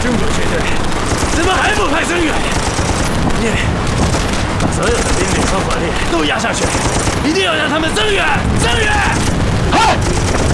这么多军队，怎么还不派增援？你把所有的兵力和火力都压上去，一定要让他们增援！增援！好。